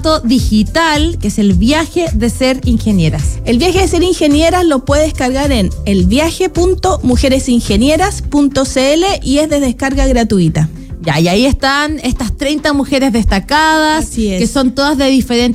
formato digital, que es el viaje de ser ingenieras. El viaje de ser ingenieras lo puedes cargar en elviaje.mujeresingenieras.cl y es de descarga gratuita. Ya, y ahí están estas 30 mujeres destacadas, Así es. que son todas de diferentes